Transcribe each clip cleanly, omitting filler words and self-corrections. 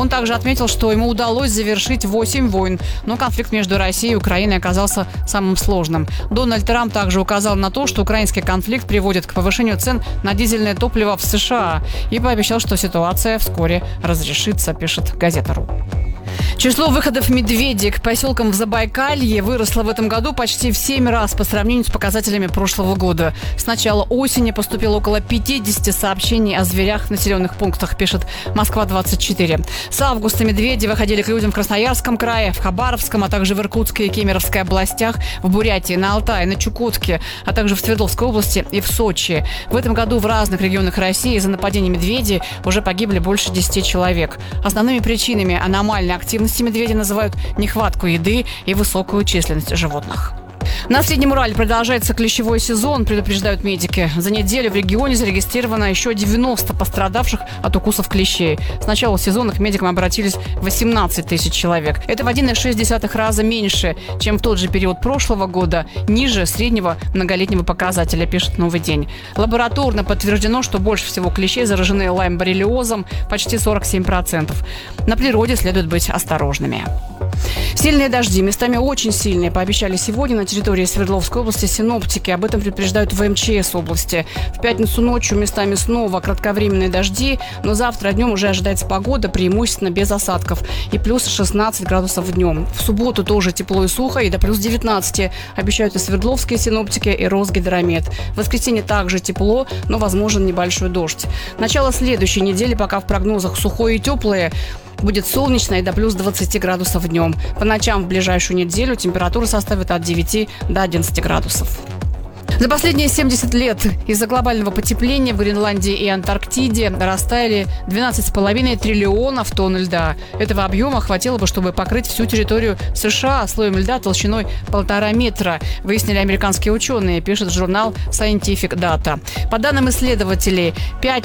Он также отметил, что ему удалось завершить 8 войн, но конфликт между Россией и Украиной оказался самым сложным. Дональд Трамп также указал на то, что украинский конфликт приводит к повышению цен на дизельное топливо в США и пообещал, что ситуация вскоре разрешится, пишет газета.ру. Число выходов медведей к поселкам в Забайкалье выросло в этом году почти в 7 раз по сравнению с показателями прошлого года. С начала осени поступило около 50 сообщений о зверях в населенных пунктах, пишет Москва-24. С августа медведи выходили к людям в Красноярском крае, в Хабаровском, а также в Иркутской и Кемеровской областях, в Бурятии, на Алтае, на Чукотке, а также в Свердловской области и в Сочи. В этом году в разных регионах России из-за нападений медведей уже погибли больше 10 человек. Основными причинами аномальной активности медведей называют нехватку еды и высокую численность животных. На Среднем Урале продолжается клещевой сезон, предупреждают медики. За неделю в регионе зарегистрировано еще 90 пострадавших от укусов клещей. С начала сезона к медикам обратились 18 тысяч человек. Это в 1,6 раза меньше, чем в тот же период прошлого года, ниже среднего многолетнего показателя, пишет «Новый день». Лабораторно подтверждено, что больше всего клещей заражены лайм-боррелиозом, почти 47%. На природе следует быть осторожными. Сильные дожди, местами очень сильные, пообещали сегодня на территории Свердловской области синоптики. Об этом предупреждают в МЧС области. В пятницу ночью местами снова кратковременные дожди, но завтра днем уже ожидается погода, преимущественно без осадков, и плюс 16 градусов днем. В субботу тоже тепло и сухо, и до плюс 19 обещают и свердловские синоптики, и Росгидромет. В воскресенье также тепло, но возможен небольшой дождь. Начало следующей недели пока в прогнозах сухое и теплое. Будет солнечно и до плюс 20 градусов днем. По ночам в ближайшую неделю температура составит от 9 до 11 градусов. За последние 70 лет из-за глобального потепления в Гренландии и Антарктиде растаяли 12,5 триллионов тонн льда. Этого объема хватило бы, чтобы покрыть всю территорию США слоем льда толщиной 1,5 метра, выяснили американские ученые, пишет журнал Scientific Data. По данным исследователей,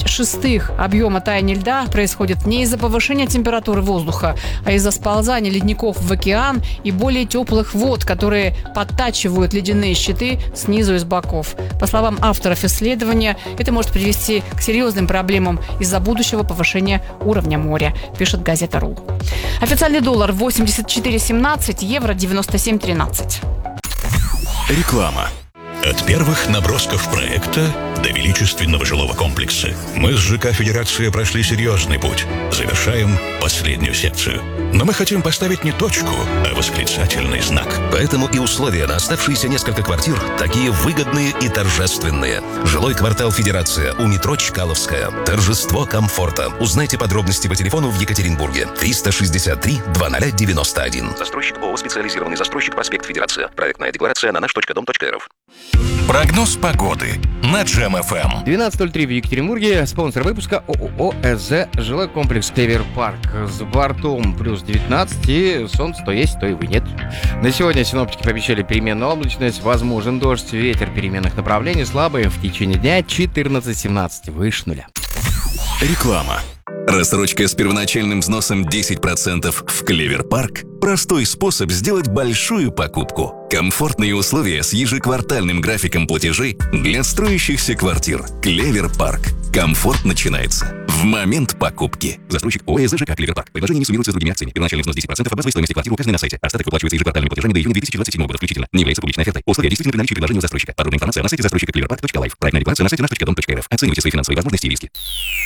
5/6 объема таяния льда происходит не из-за повышения температуры воздуха, а из-за сползания ледников в океан и более теплых вод, которые подтачивают ледяные щиты снизу и с боков. По словам авторов исследования, это может привести к серьезным проблемам из-за будущего повышения уровня моря, пишет газета.ру. Официальный доллар 84,17, евро 97,13. Реклама. От первых набросков проекта до величественного жилого комплекса мы с ЖК «Федерация» прошли серьезный путь. Завершаем последнюю секцию. Но мы хотим поставить не точку, а восклицательный знак. Поэтому и условия на оставшиеся несколько квартир такие выгодные и торжественные. Жилой квартал «Федерация» у метро Чкаловская. Торжество комфорта. Узнайте подробности по телефону в Екатеринбурге. 363-2091. Застройщик ООО «Специализированный застройщик», проспект Федерация. Проектная декларация на наш.дом.рф. Прогноз погоды на Джем-ФМ. 12:03 в Екатеринбурге. Спонсор выпуска ООО «СЗ». Жилой комплекс «Клевер Парк». С бортом плюс 19, и солнце то есть, то и нет. На сегодня синоптики пообещали переменную облачность, возможен дождь, ветер переменных направлений слабый, в течение дня 14-17, выше нуля. Реклама. Рассрочка с первоначальным взносом 10% в Клевер Парк – простой способ сделать большую покупку. Комфортные условия с ежеквартальным графиком платежей для строящихся квартир. Клевер Парк. Комфорт начинается в момент покупки. Застройщик ООО «ЖК Клевер Парк». Предложение не суммируется с другими акциями. Первоначальный взнос 10% от базовой стоимости квартиры указаны на сайте. Остаток выплачивается ежеквартальными платежами до июня 2027 года включительно. Не является публичной офертой. Условия действительны при наличии предложения у застройщика. Подробная информация на сайте застройщика cleverpark.life. Проектная декларация на сайте наш.дом.рф. Оценивайте свои финансовые возможности и риски.